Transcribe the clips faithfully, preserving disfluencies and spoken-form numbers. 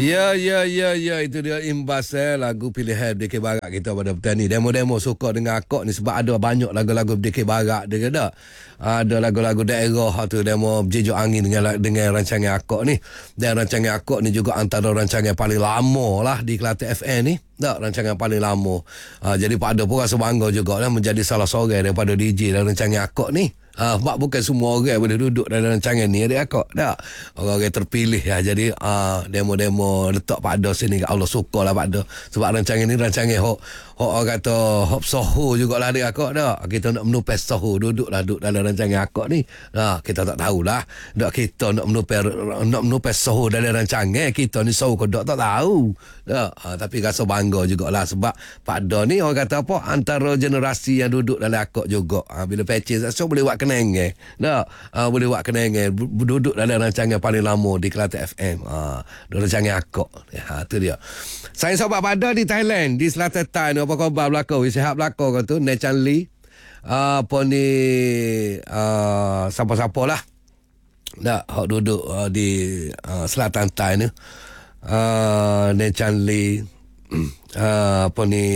Ya, ya, ya, ya. Itu dia imbas eh, lagu pilihan D K Barat kita pada petang ni. Demo-demo suka dengan akak ni sebab ada banyak lagu-lagu D K Barat dia kata. Ada lagu-lagu daerah tu demo berjejuk angin dengan dengan rancangan akak ni. Dan rancangan akak ni juga antara rancangan paling lama lah di Kelantan F M ni. Tak, rancangan paling lama. Ha, jadi Pak Ada pun rasa bangga juga lah menjadi salah seorang daripada D J dalam rancangan akak ni. Ha, sebab bukan semua orang boleh duduk dalam rancangan ni adik akak. Tak. Orang-orang terpilih ya. Jadi uh, demo-demo letak Pak Ada sini. Allah suka lah Pak Ada. Sebab rancangan ni rancangan hok hok orang kata hop soho jugalah adik akak tak. Kita nak menupes soho duduklah duduk dalam rancangan akak ni. Ha, kita tak tahulah. Tak kita nak menupes nak menupes soho dalam rancangan. Kita ni soho ke tak tak tahu. Tak. Ha, tapi rasa bangga jugalah sebab Pak Ada ni orang kata apa antara generasi yang duduk dalam akak juga. Ha, bila patches so boleh buat kenangan. Tak. Ha, boleh buat kenangan duduk dalam rancangan paling lama di Kelantan F M. Ha, rancangan akak. Ha, tu dia. Saya sobat Pak Ada di Thailand di Selatan Thailand. Apa khabar belakang? Sihat belakang kau tu Nechan Lee. Uh, apa ni uh, siapa-siapa lah. Tak, hak duduk uh, di uh, Selatan Thailand ni. Uh, Nechan Lee. Uh, apa ni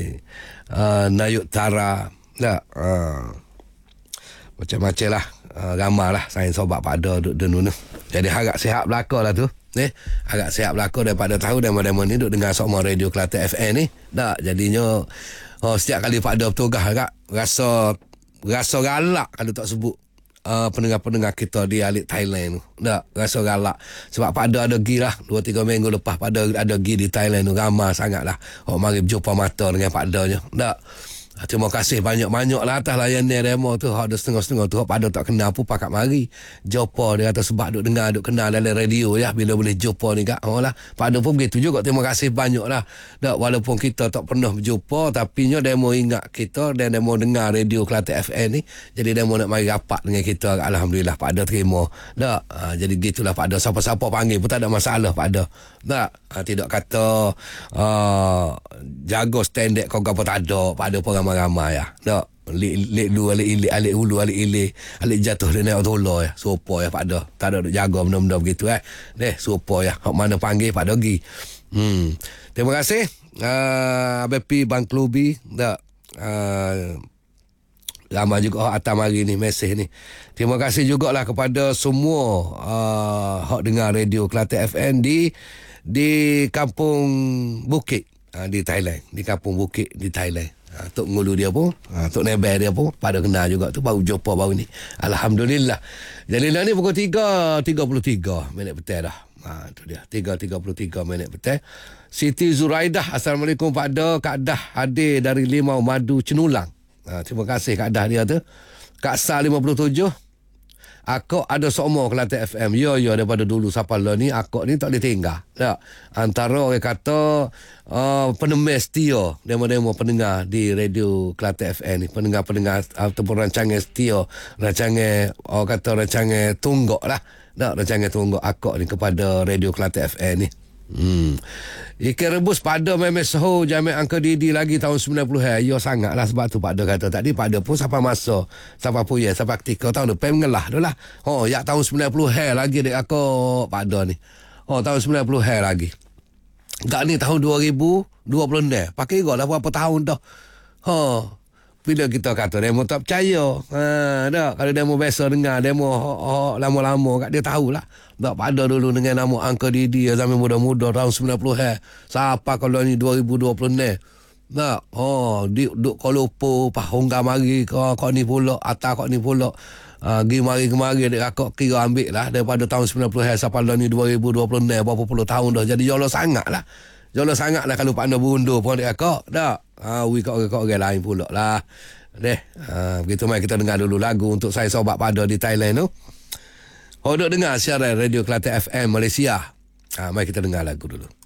uh, Nayut Tara. Tak, uh, macam-macam lah. Uh, ramai lah saya sobat Pak Ada duduk denu. Jadi harap sihat belakang lah tu. Eh, agak siap belakang daripada tahu demo-demo ni duk dengar Sokma Radio Kelantan F M ni. Tak, jadinya oh, setiap kali Pak Ada bertugas agak rasa rasa galak kalau tak sebut uh, pendengar-pendengar kita di alik Thailand tu. Tak, rasa galak. Sebab Pak Ada ada pergi lah dua tiga minggu lepas Pak Ada ada pergi di Thailand tu. Ramai sangat lah. Oh, mari berjumpa mata dengan Pak Ada je. Tak. Terima kasih banyak-banyak lah atas layanan demo tu. Ada setengah-setengah tu Pak Ada tak kenal pun pakat mari jumpa dia kata sebab duk dengar duk kenal dalam radio ya bila boleh jumpa ni kak. Oh lah Pak Ada pun begitu juga. Terima kasih banyak lah. Tak, walaupun kita tak pernah berjumpa tapi nya demo ingat kita dan demo dengar radio Kelantan F M ni. Jadi demo nak mari rapat dengan kita. Alhamdulillah Pak Ada terima. Tak, ha, jadi gitulah Pak Ada. Siapa-siapa panggil pun tak ada masalah Pak Ada. Tak, ha, tidak kata uh, jaga standard kau apa tak ada. Pak Ada pun ramai-ramai ya. Tak. Lik lu alik ilik alik hulu alik ilik alik jatuh dia naik tolong ya. Supa ya Pak Ada. Tak ada duk jaga benda-benda begitu eh. Deh supa ya. Hak mana panggil Pak Ada pergi. Hmm. Terima kasih. Uh, A B P Bang Klubi. Tak. Uh, ramai juga atas mari ni mesej ni. Terima kasih jugalah kepada semua uh, hak dengar radio Kelantan F M di di Kampung Bukit uh, di Thailand. Di Kampung Bukit di Thailand. Ha, Tok Ngulu dia pun, ha, Tok Nebel dia pun pada kenal juga tu baru jumpa baru ni. Alhamdulillah. Jadi lah ni pukul tiga tiga puluh tiga minit petang dah. Ha, tu dia. tiga tiga puluh tiga minit petang. Siti Zuraidah, Assalamualaikum Pak Ada. Kak Dah hadir dari Limau Madu Cenulang. Ha, terima kasih Kak Dah dia tu. Kak Sa lima puluh tujuh. Akak ada Sokma Kelantan F M. Ya, ya, daripada dulu sampai lah ni, akak ni tak boleh tinggal. Tak. Antara orang kata uh, penemis setia, demo-demo pendengar di radio Kelantan F M ni. Pendengar-pendengar ataupun rancangan setia. Rancangan, orang kata rancangan tunggak lah. Tak, rancangan tunggak akak ni kepada radio Kelantan F M ni. Hmm. Ikan rebus Pak Ada memang soho jamin angka Didi lagi tahun sembilan puluh hai. Ya sangat lah sebab tu Pak Ada kata tadi Pak Ada pun sampai masa sampai punya sampai ketika tahun depan mengelah tu lah. Oh ya tahun sembilan puluh hai lagi dek aku Pak Ada ni. Oh tahun sembilan puluh hai lagi. Gak ni tahun dua ribu dua puluh enam. Pakai gak lah berapa tahun dah. Ha. Bila kita kata demo tak percaya. Ha, tak. Kalau demo biasa dengar demo oh, oh, lama-lama kat dia tahulah. Tak pada dulu dengan nama Angka Didi zaman muda-muda tahun sembilan puluh hai. Siapa kalau ni dua ribu dua puluh enam. Tak. Oh, di duk Kolopo, Pahongga mari kau kau ni pula, atas kau ni pula. Uh, gi mari kemari dek akak kira ambil lah daripada tahun sembilan puluh hai sampai ni dua ribu dua puluh enam berapa puluh tahun dah. Jadi jauh sangatlah. Jauh sangatlah kalau Pak Anda berundur pun dek akak. Tak. Ah, uh, wi kau kau orang lain pula lah. Deh, uh, begitu mai kita dengar dulu lagu untuk saya sobat Pak Ada di Thailand tu. Oh, duk dengar siaran radio Kelantan F M Malaysia. Ah, uh, mai kita dengar lagu dulu.